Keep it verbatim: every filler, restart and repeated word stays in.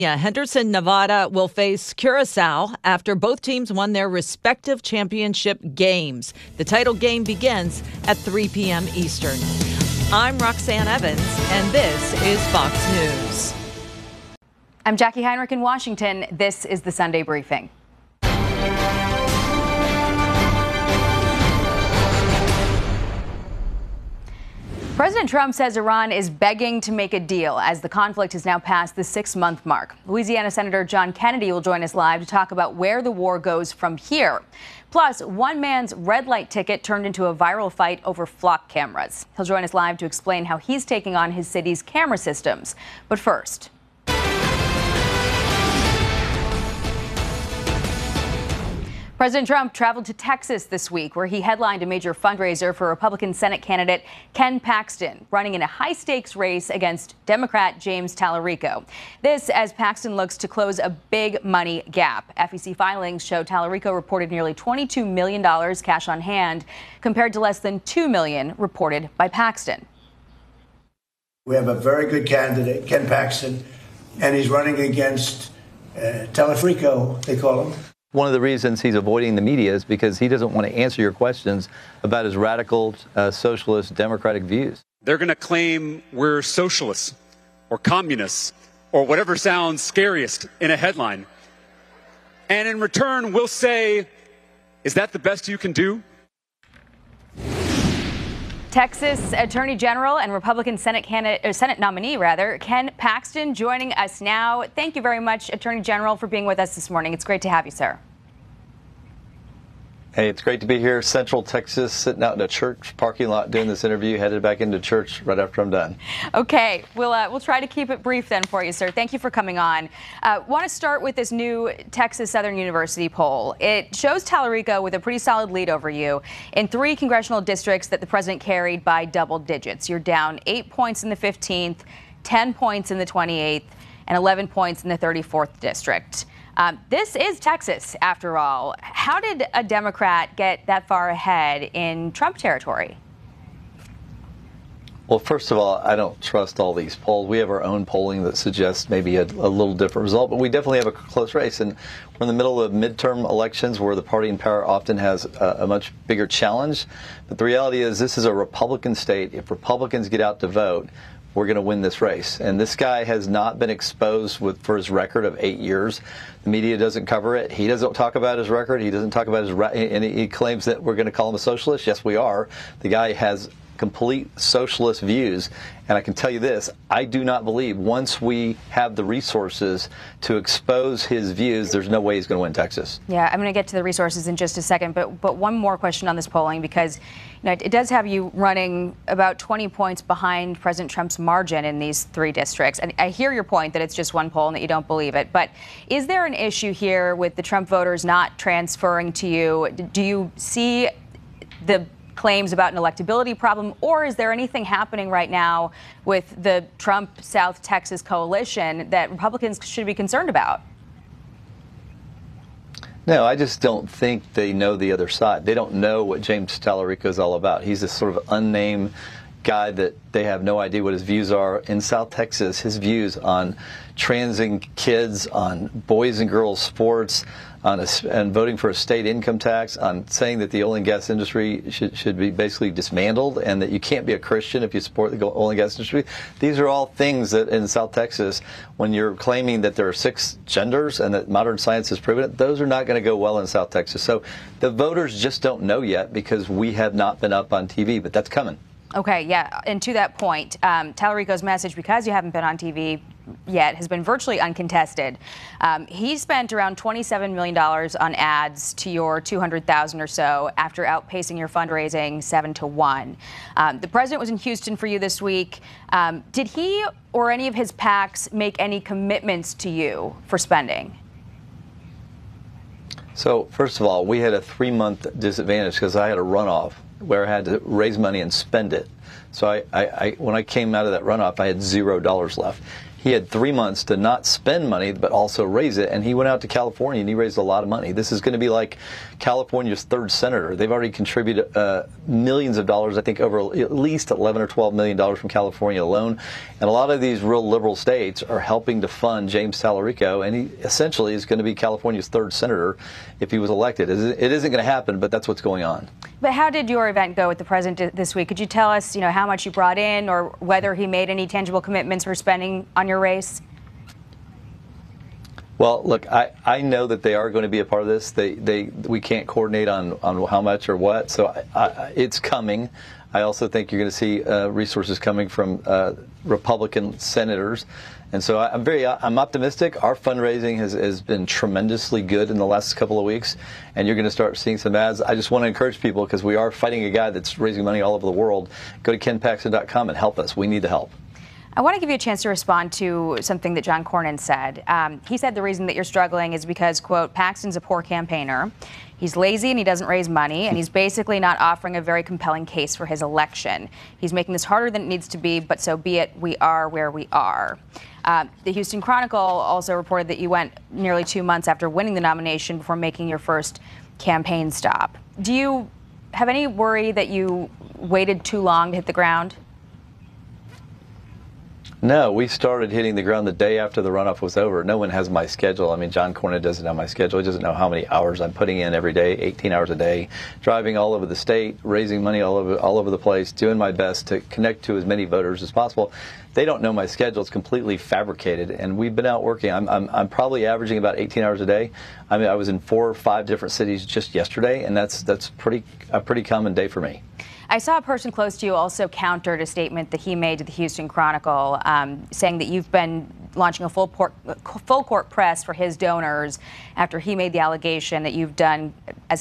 Yeah, Henderson, Nevada will face Curacao after both teams won their respective championship games. The title game begins at three p.m. Eastern. I'm Roxanne Evans, and this is Fox News. I'm Jackie Heinrich in Washington. This is the Sunday Briefing. President Trump says Iran is begging to make a deal as the conflict has now passed the six-month mark. Louisiana Senator John Kennedy will join us live to talk about where the war goes from here. Plus, one man's red light ticket turned into a viral fight over flock cameras. He'll join us live to explain how he's taking on his city's camera systems. But first, President Trump traveled to Texas this week, where he headlined a major fundraiser for Republican Senate candidate Ken Paxton, running in a high-stakes race against Democrat James Tallarico. This as Paxton looks to close a big money gap. F E C filings show Tallarico reported nearly twenty-two million dollars cash on hand, compared to less than two million dollars reported by Paxton. We have a very good candidate, Ken Paxton, and he's running against uh, Tallarico, they call him. One of the reasons he's avoiding the media is because he doesn't want to answer your questions about his radical, uh, socialist, democratic views. They're going to claim we're socialists or communists or whatever sounds scariest in a headline. And in return, we'll say, is that the best you can do? Texas Attorney General and Republican Senate candidate, or Senate nominee, rather, Ken Paxton joining us now. Thank you very much, Attorney General, for being with us this morning. It's great to have you, sir. Hey, it's great to be here, Central Texas, sitting out in a church parking lot doing this interview, headed back into church right after I'm done. Okay, we'll uh, we'll try to keep it brief then for you, sir. Thank you for coming on. Uh, want to start with this new Texas Southern University poll. It shows Tallarico with a pretty solid lead over you in three congressional districts that the president carried by double digits. You're down eight points in the fifteenth, ten points in the twenty-eighth, and eleven points in the thirty-fourth district. Um, this is Texas, after all. How did a Democrat get that far ahead in Trump territory? Well, first of all, I don't trust all these polls. We have our own polling that suggests maybe a, a little different result, but we definitely have a close race. And we're in the middle of midterm elections where the party in power often has a, a much bigger challenge. But the reality is this is a Republican state. If Republicans get out to vote, we're going to win this race. And this guy has not been exposed with, for his record of eight years. The media doesn't cover it. He doesn't talk about his record. He doesn't talk about his, and he claims that we're going to call him a socialist. Yes, we are. The guy has complete socialist views. And I can tell you this, I do not believe once we have the resources to expose his views, there's no way he's going to win Texas. Yeah, I'm going to get to the resources in just a second, but but one more question on this polling, because you know, it does have you running about twenty points behind President Trump's margin in these three districts. And I hear your point that it's just one poll and that you don't believe it, but is there an issue here with the Trump voters not transferring to you? Do you see the claims about an electability problem, or is there anything happening right now with the Trump South Texas coalition that Republicans should be concerned about? No, I just don't think they know the other side. They don't know what James Tallarico is all about. He's this sort of unnamed guy that they have no idea what his views are. In South Texas, his views on transing kids, on boys and girls sports, on a, and voting for a state income tax, on saying that the oil and gas industry should, should be basically dismantled and that you can't be a Christian if you support the oil and gas industry. These are all things that in South Texas, when you're claiming that there are six genders and that modern science has proven it, those are not going to go well in South Texas. So the voters just don't know yet because we have not been up on T V, but that's coming. Okay, yeah, and to that point, um, Tallarico's message, because you haven't been on T V yet, has been virtually uncontested. Um, he spent around twenty-seven million dollars on ads to your two hundred thousand dollars or so after outpacing your fundraising seven to one. Um, the president was in Houston for you this week. Um, did he or any of his PACs make any commitments to you for spending? So, first of all, we had a three-month disadvantage because I had a runoff where I had to raise money and spend it. So I, I, I, when I came out of that runoff, I had zero dollars left. he had three months to not spend money, but also raise it. And he went out to California and he raised a lot of money. This is going to be like California's third senator. They've already contributed uh, millions of dollars, I think over at least eleven or twelve million dollars from California alone. And a lot of these real liberal states are helping to fund James Talarico. And he essentially is going to be California's third senator if he was elected. It isn't going to happen, but that's what's going on. But how did your event go with the president this week? Could you tell us, you know, how much you brought in or whether he made any tangible commitments for spending on your race? Well, look, I, I know that they are going to be a part of this. They they we can't coordinate on, on how much or what, so I, I, it's coming. I also think you're going to see uh, resources coming from uh, Republican senators, and so I, I'm very I'm optimistic. Our fundraising has, has been tremendously good in the last couple of weeks, and you're going to start seeing some ads. I just want to encourage people because we are fighting a guy that's raising money all over the world. Go to ken paxton dot com and help us. We need the help. I want to give you a chance to respond to something that John Cornyn said. Um, he said the reason that you're struggling is because, quote, Paxton's a poor campaigner. He's lazy and he doesn't raise money, and he's basically not offering a very compelling case for his election. He's making this harder than it needs to be, but so be it. We are where we are. Uh, the Houston Chronicle also reported that you went nearly two months after winning the nomination before making your first campaign stop. Do you have any worry that you waited too long to hit the ground? No, we started hitting the ground the day after the runoff was over. No one has my schedule. I mean, John Cornyn doesn't have my schedule. He doesn't know how many hours I'm putting in every day, eighteen hours a day, driving all over the state, raising money all over all over the place, doing my best to connect to as many voters as possible. They don't know my schedule. It's completely fabricated, and we've been out working. I'm, I'm, I'm probably averaging about eighteen hours a day. I mean, I was in four or five different cities just yesterday, and that's that's pretty a pretty common day for me. I saw a person close to you also countered a statement that he made to the Houston Chronicle, um, saying that you've been launching a full, port, full court press for his donors after he made the allegation that you've done, as